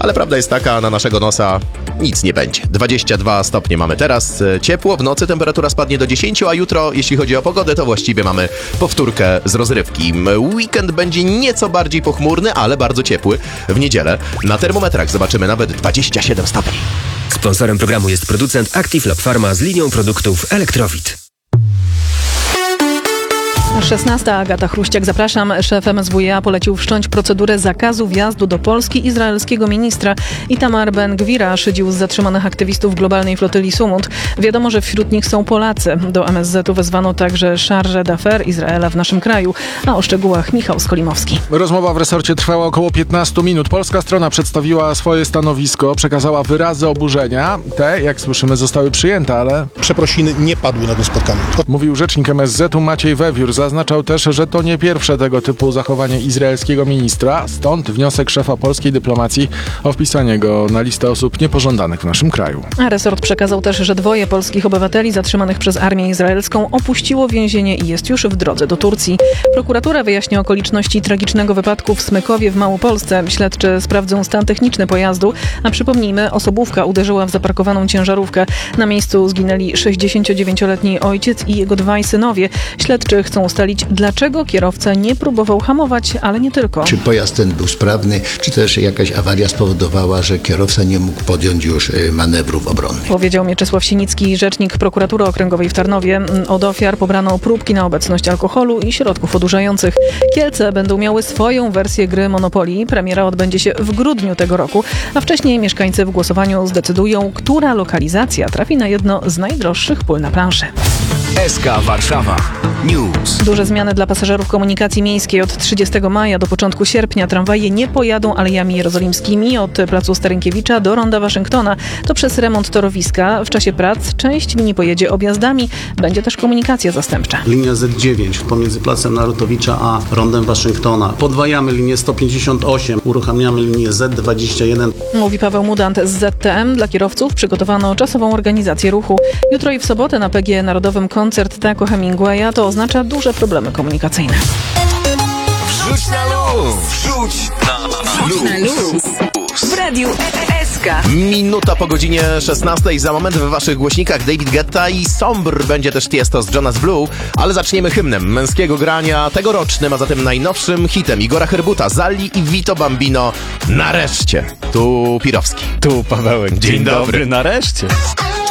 ale prawda jest taka, na naszego nosa nic nie będzie. 22 stopnie mamy teraz, ciepło, w nocy temperatura spadnie do 10, a jutro, jeśli chodzi o pogodę, to właściwie mamy powtórkę z rozrywki. Weekend będzie nieco bardziej pochmurny, ale bardzo ciepły. W niedzielę na termometrach zobaczymy nawet 27 stopni. Sponsorem programu jest producent Active Lab Pharma z linią produktów Elektrowid. 16. Agata Chruściak, zapraszam. Szef MSWiA polecił wszcząć procedurę zakazu wjazdu do Polski izraelskiego ministra Itamar Ben-Gwira, szydził z zatrzymanych aktywistów globalnej flotyli Sumut. Wiadomo, że wśród nich są Polacy. Do MSZ-u wezwano także Chargé d'Affaires Izraela w naszym kraju. A o szczegółach Michał Skolimowski. Rozmowa w resorcie trwała około 15 minut. Polska strona przedstawiła swoje stanowisko, przekazała wyrazy oburzenia. Te, jak słyszymy, zostały przyjęte, ale... Przeprosiny nie padły na tym spotkaniu. Mówił rzecznik MSZ-u Maciej Wewiór. Zaznaczał też, że to nie pierwsze tego typu zachowanie izraelskiego ministra, stąd wniosek szefa polskiej dyplomacji o wpisanie go na listę osób niepożądanych w naszym kraju. A resort przekazał też, że 2 polskich obywateli zatrzymanych przez armię izraelską opuściło więzienie i jest już w drodze do Turcji. Prokuratura wyjaśnia okoliczności tragicznego wypadku w Smykowie w Małopolsce. Śledczy sprawdzą stan techniczny pojazdu, a przypomnijmy, osobówka uderzyła w zaparkowaną ciężarówkę. Na miejscu zginęli 69-letni ojciec i jego 2 synowie. Śledczy chcą ustalić, dlaczego kierowca nie próbował hamować, ale nie tylko. Czy pojazd ten był sprawny, czy też jakaś awaria spowodowała, że kierowca nie mógł podjąć już manewrów obronnych. Powiedział Mieczysław Sinicki, rzecznik Prokuratury Okręgowej w Tarnowie. Od ofiar pobrano próbki na obecność alkoholu i środków odurzających. Kielce będą miały swoją wersję gry Monopoly. Premiera odbędzie się w grudniu tego roku, a wcześniej mieszkańcy w głosowaniu zdecydują, która lokalizacja trafi na jedno z najdroższych pól na planszy. SK Warszawa News. Duże zmiany dla pasażerów komunikacji miejskiej. Od 30 maja do początku sierpnia tramwaje nie pojadą alejami jerozolimskimi od placu Starynkiewicza do ronda Waszyngtona. To przez remont torowiska. W czasie prac część linii pojedzie objazdami. Będzie też komunikacja zastępcza. Linia Z9 pomiędzy placem Narutowicza a rondem Waszyngtona. Podwajamy linię 158, uruchamiamy linię Z21. Mówi Paweł Mudant z ZTM. Dla kierowców przygotowano czasową organizację ruchu. Jutro i w sobotę na PGE Narodowym koncert Taco Hemingwaya. To oznacza duże problemy komunikacyjne. Wrzuć na luz! Wrzuć na luz! W radiu SK. Minuta po godzinie 16. Za moment w waszych głośnikach David Guetta i Sombr. Będzie też Tiesto z Jonas Blue, ale zaczniemy hymnem męskiego grania tegorocznym, a zatem najnowszym hitem Igora Herbuta, Zalli i Vito Bambino. Nareszcie. Tu Pirowski. Tu Pawełek. Dzień dobry. Nareszcie.